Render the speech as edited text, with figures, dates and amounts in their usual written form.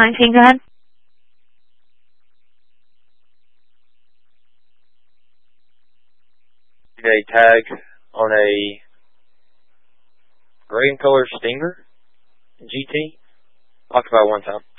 19, go ahead. A tag on a gray in color Stinger GT. Occupy one time.